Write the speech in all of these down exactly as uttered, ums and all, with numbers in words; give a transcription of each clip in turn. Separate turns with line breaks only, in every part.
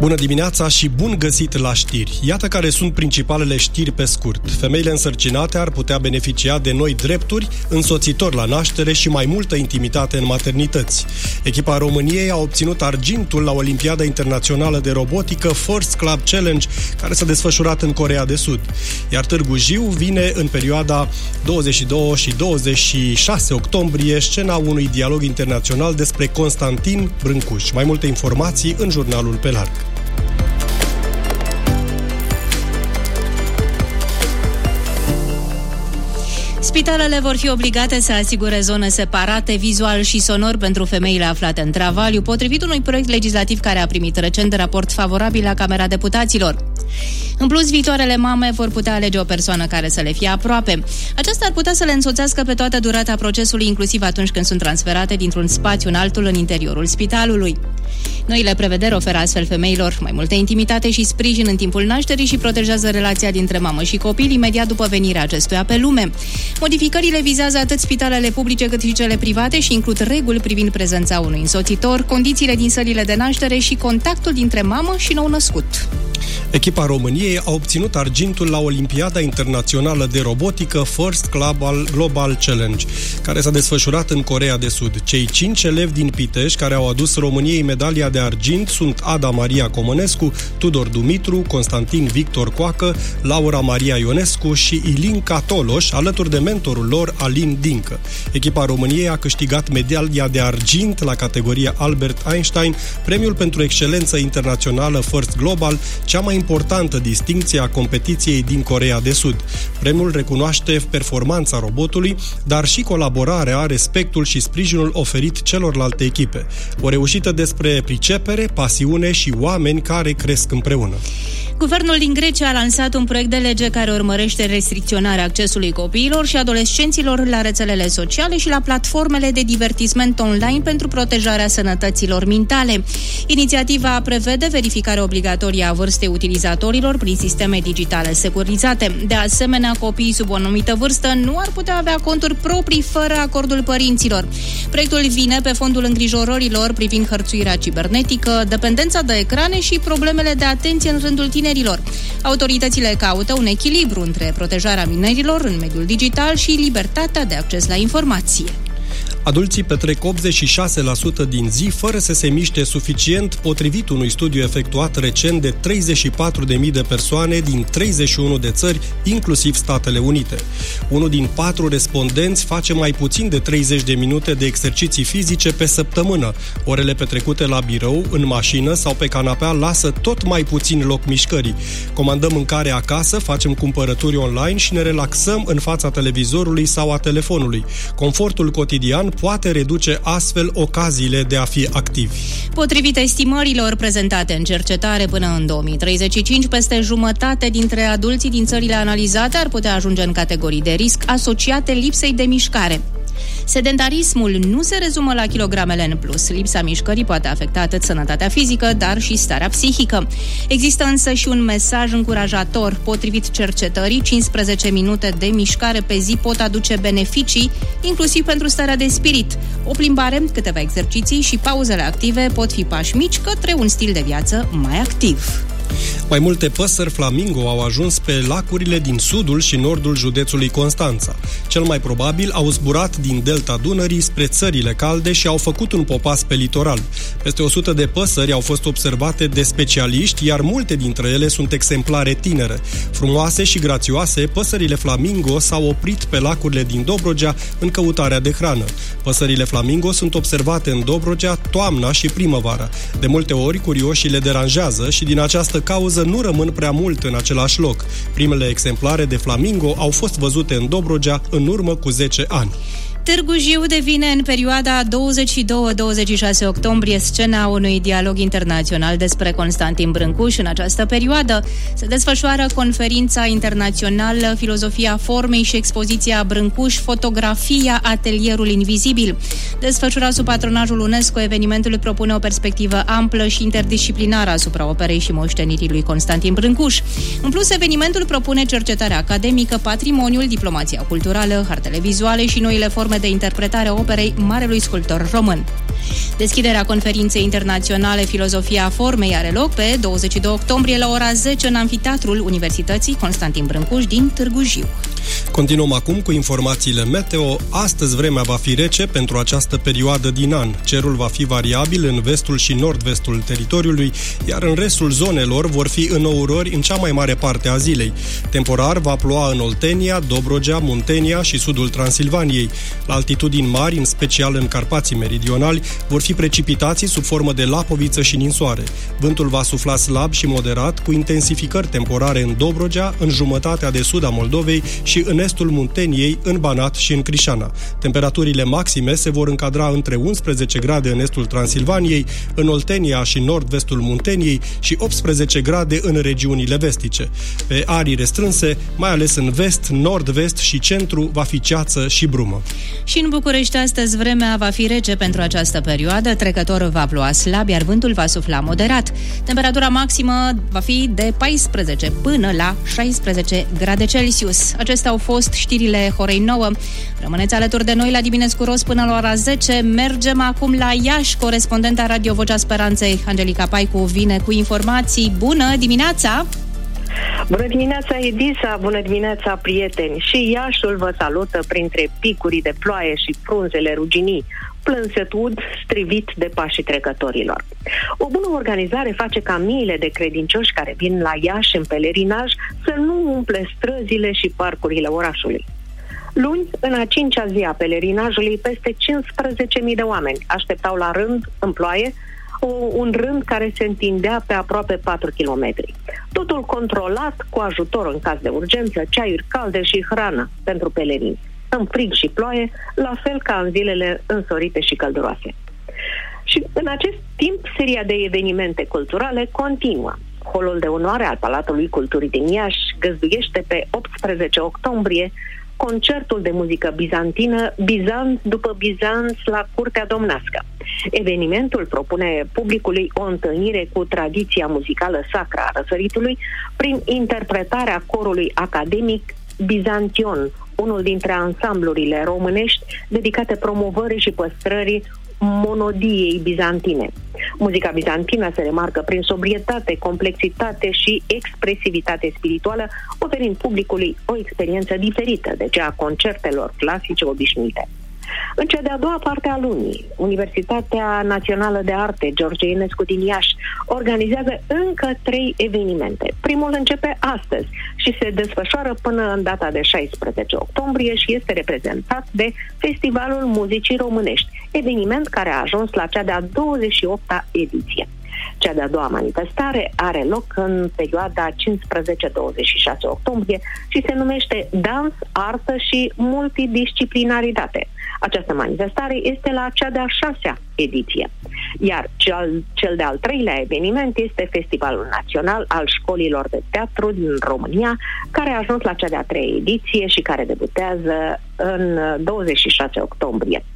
Bună dimineața și bun găsit la știri! Iată care sunt principalele știri pe scurt. Femeile însărcinate ar putea beneficia de noi drepturi, însoțitor la naștere și mai multă intimitate în maternități. Echipa României a obținut argintul la Olimpiada Internațională de Robotică First Club Challenge, care s-a desfășurat în Coreea de Sud. Iar Târgu Jiu vine în perioada douăzeci și doi și douăzeci și șase octombrie, scena unui dialog internațional despre Constantin Brâncuș. Mai multe informații în jurnalul Pe Larg.
Spitalele vor fi obligate să asigure zone separate, vizual și sonor pentru femeile aflate în travaliu, potrivit unui proiect legislativ care a primit recent raport favorabil la Camera Deputaților. În plus, viitoarele mame vor putea alege o persoană care să le fie aproape. Aceasta ar putea să le însoțească pe toată durata procesului, inclusiv atunci când sunt transferate dintr-un spațiu în altul în interiorul spitalului. Noile prevederi oferă astfel femeilor mai multă intimitate și sprijin în timpul nașterii și protejează relația dintre mamă și copil imediat după venirea acestuia pe lume. Modificările vizează atât spitalele publice cât și cele private și includ reguli privind prezența unui însoțitor, condițiile din sălile de naștere și contactul dintre mamă și nou-născut.
Echipa României a obținut argintul la Olimpiada Internațională de Robotică First Club Global Challenge, care s-a desfășurat în Coreea de Sud. Cei cinci elevi din Piteș care au adus României medalia de argint sunt Ada Maria Comănescu, Tudor Dumitru, Constantin Victor Coacă, Laura Maria Ionescu și Ilinca Toloș, alături de mentorul lor, Alin Dincă. Echipa României a câștigat medalia de argint la categoria Albert Einstein, premiul pentru excelență internațională First Global, cea mai importantă distincție a competiției din Coreea de Sud. Premiul recunoaște performanța robotului, dar și colaborarea, respectul și sprijinul oferit celorlalte echipe. O reușită despre pricepere, pasiune și oameni care cresc împreună.
Guvernul din Grecia a lansat un proiect de lege care urmărește restricționarea accesului copiilor și adolescenților la rețelele sociale și la platformele de divertisment online pentru protejarea sănătăților mentale. Inițiativa prevede verificarea obligatorie a vârstei utilizatorilor prin sisteme digitale securizate. De asemenea, copiii sub o anumită vârstă nu ar putea avea conturi proprii fără acordul părinților. Proiectul vine pe fondul îngrijorărilor privind hărțuirea cibernetică, dependența de ecrane și problemele de atenție în rândul tinerilor. Autoritățile caută un echilibru între protejarea minorilor în mediul digital și libertatea de acces la informație.
Adulții petrec optzeci și șase la sută din zi fără să se miște suficient, potrivit unui studiu efectuat recent de treizeci și patru de mii de persoane din treizeci și unu de țări, inclusiv Statele Unite. Unul din patru respondenți face mai puțin de treizeci de minute de exerciții fizice pe săptămână. Orele petrecute la birou, în mașină sau pe canapea lasă tot mai puțin loc mișcării. Comandăm mâncare acasă, facem cumpărături online și ne relaxăm în fața televizorului sau a telefonului. Confortul cotidian poate reduce astfel ocaziile de a fi activi.
Potrivit estimărilor prezentate în cercetare, până în două mii treizeci și cinci, peste jumătate dintre adulții din țările analizate ar putea ajunge în categorii de risc asociate lipsei de mișcare. Sedentarismul nu se rezumă la kilogramele în plus. Lipsa mișcării poate afecta atât sănătatea fizică, dar și starea psihică. Există însă și un mesaj încurajator. Potrivit cercetării, cincisprezece minute de mișcare pe zi pot aduce beneficii, inclusiv pentru starea de spirit. O plimbare, câteva exerciții și pauzele active pot fi pași mici către un stil de viață mai activ.
Mai multe păsări flamingo au ajuns pe lacurile din sudul și nordul județului Constanța. Cel mai probabil au zburat din delta Dunării spre țările calde și au făcut un popas pe litoral. Peste o sută de păsări au fost observate de specialiști, iar multe dintre ele sunt exemplare tinere. Frumoase și grațioase, păsările flamingo s-au oprit pe lacurile din Dobrogea în căutarea de hrană. Păsările flamingo sunt observate în Dobrogea toamna și primăvara. De multe ori, curioșii le deranjează și din această cauză nu rămân prea mult în același loc. Primele exemplare de flamingo au fost văzute în Dobrogea în urmă cu zece ani.
Târgu Jiu devine în perioada douăzeci și doi - douăzeci și șase octombrie scena unui dialog internațional despre Constantin Brâncuș. În această perioadă se desfășoară conferința internațională Filozofia formei și expoziția Brâncuș, fotografia Atelierul Invizibil. Desfășurat sub patronajul UNESCO, evenimentul propune o perspectivă amplă și interdisciplinară asupra operei și moștenirii lui Constantin Brâncuș. În plus, evenimentul propune cercetarea academică, patrimoniul, diplomația culturală, artele vizuale și noile forme forme de interpretare a operei marelui sculptor român. Deschiderea conferinței internaționale Filozofia Formei are loc pe douăzeci și doi octombrie la ora zece în Amfiteatrul Universității Constantin Brâncuș din Târgu Jiu.
Continuăm acum cu informațiile meteo. Astăzi vremea va fi rece pentru această perioadă din an. Cerul va fi variabil în vestul și nord-vestul teritoriului, iar în restul zonelor vor fi înnourări în cea mai mare parte a zilei. Temporar va ploua în Oltenia, Dobrogea, Muntenia și sudul Transilvaniei. La altitudini mari, în special în Carpații meridionali, vor fi precipitații sub formă de lapoviță și ninsoare. Vântul va sufla slab și moderat, cu intensificări temporare în Dobrogea, în jumătatea de sud a Moldovei și în estul Munteniei, în Banat și în Crișana. Temperaturile maxime se vor încadra între unsprezece grade în estul Transilvaniei, în Oltenia și nord-vestul Munteniei și optsprezece grade în regiunile vestice. Pe arii restrânse, mai ales în vest, nord-vest și centru, va fi ceață și brumă.
Și în București astăzi vremea va fi rece pentru această perioadă, trecător va ploua slab, iar vântul va sufla moderat. Temperatura maximă va fi de paisprezece până la șaisprezece grade Celsius. Acestea au fost știrile Horei nouă. Rămâneți alături de noi la Dimineți cu Roz până la ora zece. Mergem acum la Iași. Corespondenta Radio Vocea Speranței, Angelica Paicu, vine cu informații. Bună dimineața!
Bună dimineața, Edisa! Bună dimineața, prieteni! Și Iașul vă salută printre picurii de ploaie și frunzele ruginii, plânsetud strivit de pașii trecătorilor. O bună organizare face ca miile de credincioși care vin la Iași în pelerinaj să nu umple străzile și parcurile orașului. Luni, în a cincea zi a pelerinajului, peste cincisprezece mii de oameni așteptau la rând, în ploaie, un rând care se întindea pe aproape patru kilometri. Totul controlat cu ajutor în caz de urgență, ceaiuri calde și hrană pentru pelerini, în frig și ploaie, la fel ca în zilele însorite și călduroase. Și în acest timp, seria de evenimente culturale continuă. Holul de onoare al Palatului Culturii din Iași găzduiește pe optsprezece octombrie concertul de muzică bizantină Bizanț după Bizanț la Curtea Domnească. Evenimentul propune publicului o întâlnire cu tradiția muzicală sacră a răsăritului prin interpretarea corului academic Bizantion, unul dintre ansamblurile românești dedicate promovării și păstrării monodiei bizantine. Muzica bizantină se remarcă prin sobrietate, complexitate și expresivitate spirituală, oferind publicului o experiență diferită de cea a concertelor clasice obișnuite. În cea de-a doua parte a lunii, Universitatea Națională de Arte George Enescu din Iași organizează încă trei evenimente. Primul începe astăzi și se desfășoară până în data de șaisprezece octombrie și este reprezentat de Festivalul Muzicii Românești, eveniment care a ajuns la cea de-a douăzeci și opta ediție. Cea de-a doua manifestare are loc în perioada cincisprezece douăzeci și șase octombrie și se numește Dans, Artă și Multidisciplinaritate. Această manifestare este la cea de-a șasea ediție. Iar cel, cel de-al treilea eveniment este Festivalul Național al Școlilor de Teatru din România, care a ajuns la cea de-a treia ediție și care debutează în douăzeci și șase octombrie.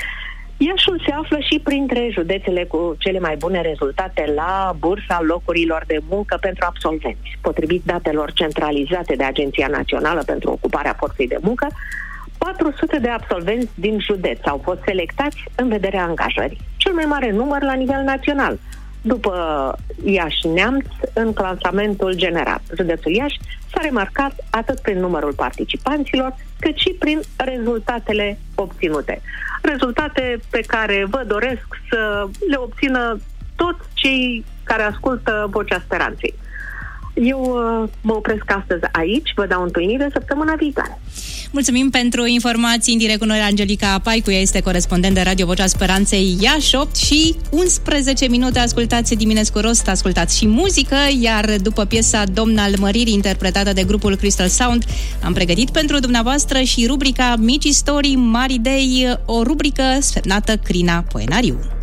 Iașul se află și printre județele cu cele mai bune rezultate la bursa locurilor de muncă pentru absolvenți. Potrivit datelor centralizate de Agenția Națională pentru Ocuparea Forței de Muncă, patru sute de absolvenți din județ au fost selectați în vederea angajării, cel mai mare număr la nivel național, după Iași-Neamț în clasamentul general. Județul Iași s-a remarcat atât prin numărul participanților, cât și prin rezultatele obținute. Rezultate pe care vă doresc să le obțină toți cei care ascultă Vocea Speranței. Eu uh, mă opresc astăzi aici, vă dau întâlnire săptămâna viitoare.
Mulțumim pentru informații în direct cu noi, Angelica Paicu, ea este corespondent de Radio Vocea Speranței Iași. Opt și unsprezece minute, ascultați Dimineți cu Rost, ascultați și muzică, iar după piesa Domn al Măririi, interpretată de grupul Crystal Sound, am pregătit pentru dumneavoastră și rubrica Mici Istorii, Mari Idei, o rubrică sfernată Crina Poenariu.